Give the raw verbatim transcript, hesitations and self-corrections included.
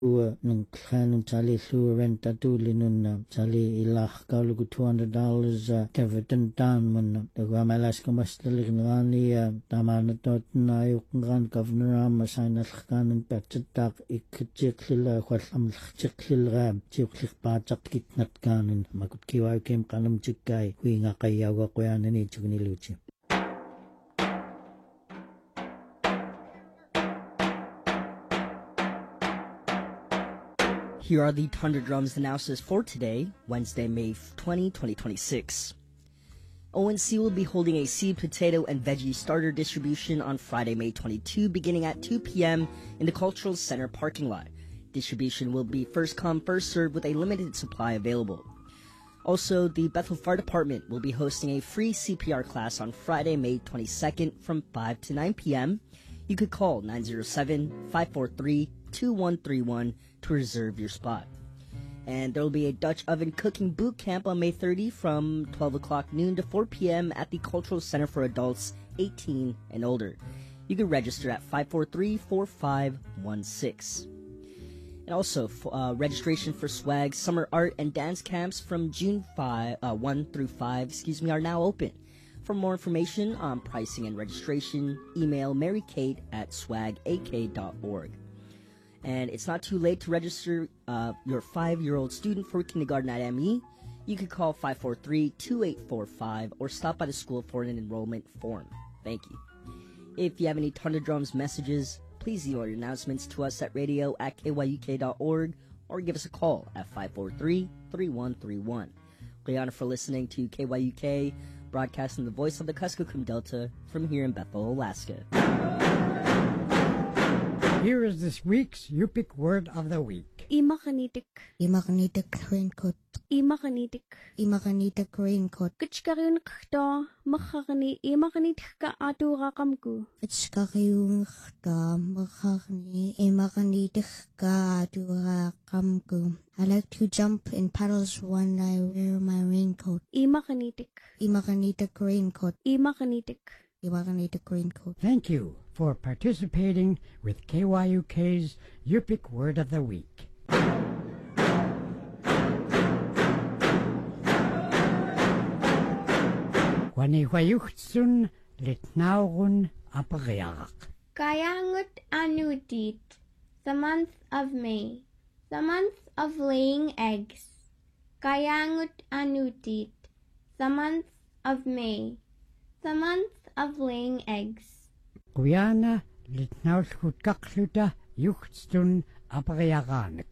Ua nung khanun tali lu renta tuli nun tali ilah kaulugu two hundred dollars kevetan tan mun dawa malas kamas tali ngani tamana tot na yuk ngan governor am masana khanun patsak ikchik lila khwal am chik lila chik patak kitnat kanun makut kiwa kem kanam chikai hui nga kayawa koyan ni chugni luchi. Here are the Thunder Drums announcements for today, Wednesday, May twentieth, twenty twenty-six. O N C will be holding a seed, potato, and veggie starter distribution on Friday, May twenty-second, beginning at two p.m. in the Cultural Center parking lot. Distribution will be first come, first served with a limited supply available. Also, the Bethel Fire Department will be hosting a free C P R class on Friday, May twenty-second from five to nine p.m. You could call nine oh seven, five four three, two one three one to reserve your spot. And there will be a Dutch oven cooking boot camp on May thirtieth from twelve o'clock noon to four p.m. at the Cultural Center for Adults eighteen and older. You can register at five four three, four five one six. And also, uh, registration for SWAG summer art and dance camps from June fifth, uh, one through five, excuse me, are now open. For more information on pricing and registration, email Mary Kate at swag a k dot org. And it's not too late to register uh, your five-year-old student for kindergarten at M E. You can call five four three, two eight four five or stop by the school for an enrollment form. Thank you. If you have any Thunder Drums messages, please email your announcements to us at radio at k y u k dot org or give us a call at five four three, three one three one. We honor for listening to K Y U K, broadcasting the voice of the Kuskokwim Delta from here in Bethel, Alaska. Here is this week's Yupik Word of the Week. Imakanitik. Imakanitik raincoat. Imakanitik. Imakanitik raincoat. Kitchkarin kta makakani imakanitik ka atura kamku. Kitchkarin kta makakani imakanitik ka atura kamku. I like to jump in puddles when I wear my raincoat. Imakanitik. Imakanitik raincoat. Imakanitik. Imakanitik raincoat. Thank you for participating with K Y U K's Yupik Word of the Week. Wanihwayuchtsun litnaurun apariak. Kayangut anutit, the month of May, the month of laying eggs. Kayangut anutit, the month of May, the month of laying eggs. Guyana litnaulkut kakluta yuchtsun apariaganik.